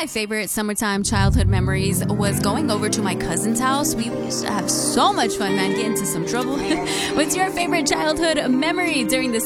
my favorite summertime childhood memories was going over to my cousin's house. We used to have so much fun, man, get into some trouble. What's your favorite childhood memory during the